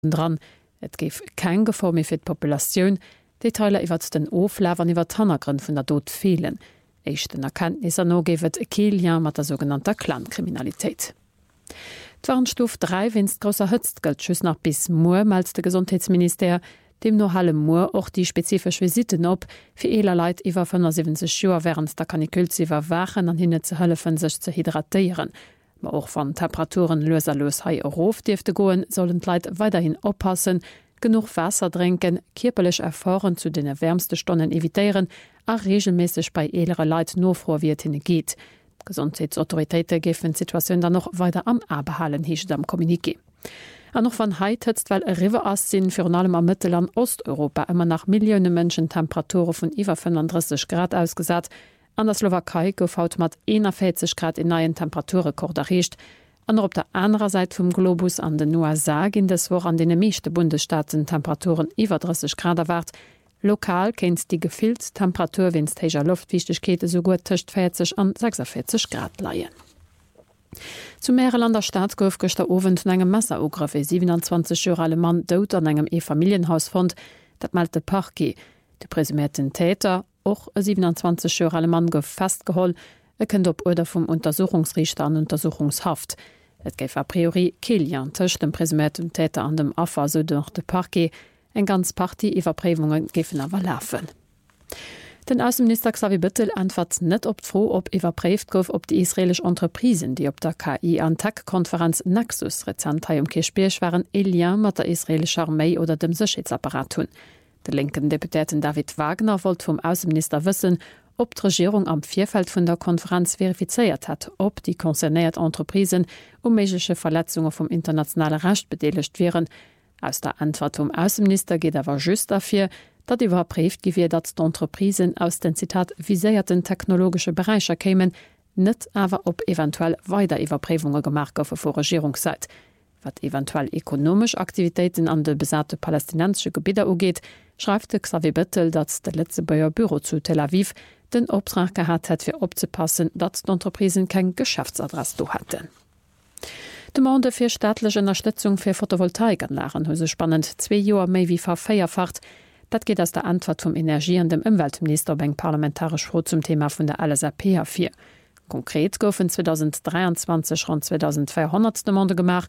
dran. Et gif kein Gefahr mehr für die Population. Detailer iwwer den Oflawern iwwer Tannergrund vun der Dod fehlen. Echten Erkenntnisse no gewet Keelien mat der sogenannter Clankriminalität. D'Warnstuuf 3 winst grosser Hëtzt gëlt schüss nach bis Moer mals de Gesundheitsminister, dem no halle Moer och die spezifisch Visiten op, fir eler Leiit iwwer 75 Joer während der Kanikulziwer wachen an hinne ze hëllefen sech ze hydratieren. Ma och van Temperaturen loserlos hai Rof Difte goen, sollen Leiit weiterhin oppassen, genug Wasser trinken, kirpelech erfahren zu den wärmste Stonnen evitieren, a regelmäßig bei elere Leiit nofro wie hinne geht. Gesundheitsautoritäten gefen Situation dann noch weiter am Abehalen hecht am Kommuniqué. An noch van Heit hëtzt weil e River ass sinn fir allem am Mittel an Osteuropa immer nach Millioune Menschen Temperature vun iwwer 35 Grad ausgesat. An der Slowakei gouf haut mat 41 Grad in neien Temperaturrekord errecht. An op der anderen Seite vom Globus an den USA ginn des woch an den meeschte Bundesstaaten Temperaturen iwwer 30 Grad erwart. Lokal kennt die gefilt Temperatur winst heiger Luftwichtigkete so gut tcht 40 an 46 Grad leiien. Zu Märeländer Staat gouf goster Owen vun engem Messerograf 27 Jahre Mann dout an engem E-Familienhaus fand, dat meldte Parquet. De presumierten Täter, och e 27 Jahre Mann gouf festgeholl, kënnt op oder vum Untersuchungsrichter an Untersuchungshaft. Et géif a priori Kilian tëcht dem presumierten Täter an dem Affer so durch de Parquet, eng ganz Party Iwerprävungen gefen awer lafen. Den Außenminister Xavier Bettel antwort net op froh op iwwerpräft gouf op die israelisch Entreprisen, die op der KI an Tech-Konferenz Nexus Rezentei Kirchbierch waren Elien mat der israelischer Armee oder dem Sicherheitsapparat hun. De linken Deputäten David Wagner wollt vom Außenminister wissen, ob die Regierung am Vierfeld von der Konferenz verifiziert hat, ob die konzerniert Entreprisen mögliche Verletzungen vom internationalen Recht bedeligt wären. Aus der Antwort vom Außenminister geht aber just dafür, dat iwwerpräft gewir, dat d'Entreprisen aus den Zitat viséierten technologische Bereicher kämen, net awer op eventuell weiter Iwerprävungen gemacht auf vor Regierungszeit. Wat eventuell ekonomisch Aktivitäten an de besate palästinensische Gebieter ugeht, schreibte Xavier Bettel, dat der letzte Bayer Büro zu Tel Aviv den Auftrag gehabt hat, fir opzupassen, dat d'Entreprisen kein Geschäftsadress do hatten. De Monde fir staatliche Unterstützung fir Photovoltaikanlagen huse spannend 2 Joer méi wie verfeierfacht. Dat geht aus der Antwort vom Energie- und dem Umweltminister beim parlamentarisch Froh zum Thema von der LSAP4. Konkret goufen 2023 rund 2200 Demande gemacht,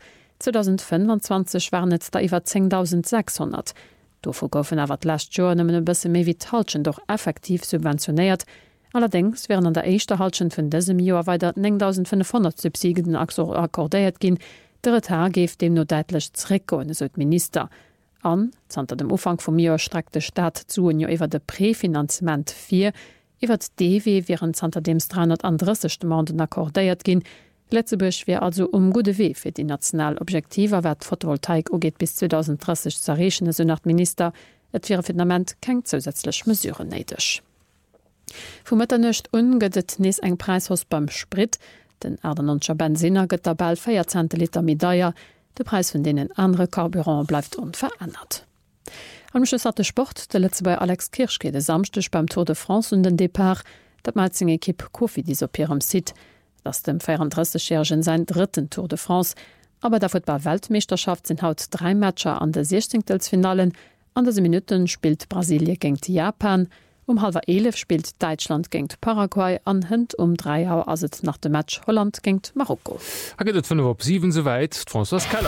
2025 waren es da iwwer 10.600. Dofür goufen awer last Jahr nëmmen e bësse méi wie Talschen doch effektiv subventioniert. Allerdings wären an der eischte Halschen vun diesem Jahr weiter 9.500 Subsidien akkordéiert gin. Der Etat geft dem no deitlich zurückgehen, so Minister. Zanter dem Ufang vom Jahr streckte Staat zu jo iwwer de Präfinanzement 4, iwwer DW wären zanter dems 330 Demanden akkordéiert gin. Letztebusch wär also gute Weh fir die national Objektiver wat Photovoltaik ugeht bis 2030 zerrechen, so nach Minister, et wäre Fundament keng zusätzlich mesureure neidech. Vu Mëtternecht ungëdet nees eng Preishos beim Sprit, den Erdennonscher Benziner gëtt der bald 14 Liter Medaier. Der Preis von denen andere Carburant bleibt unverändert. Am Schluss hat der Sport der letzte bei Alex Kirschke der Samstag beim Tour de France und den Depart der Malzinge Equipe Kofi die Sopirem sieht, dass dem 34-Jährigen sein dritten Tour de France, aber der Fußball-Weltmeisterschaft sind haut 3 Matcher an der 16. Finalen. An diese Minuten spielt Brasilien gegen Japan. Um 10:30 spielt Deutschland gegen Paraguay an Hand 3 Uhr also nach dem Match Holland gegen Marokko. Geht 5:07 soweit, François Keller.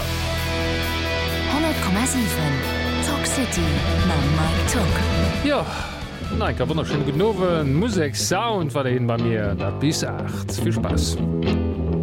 100,7 Talk City na Mike Talk. Ja, nein, ich habe wunderschöne Genoven, Musik, Sound war dahin bei mir. Da bis 8. Viel Spaß.